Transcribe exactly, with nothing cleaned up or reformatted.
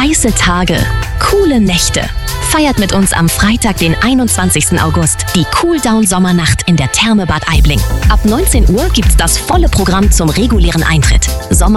Heiße Tage, coole Nächte. Feiert mit uns am Freitag, den einundzwanzigsten August, die Cooldown-Sommernacht in der Therme Bad Aibling. Ab neunzehn Uhr gibt's das volle Programm zum regulären Eintritt. Sommer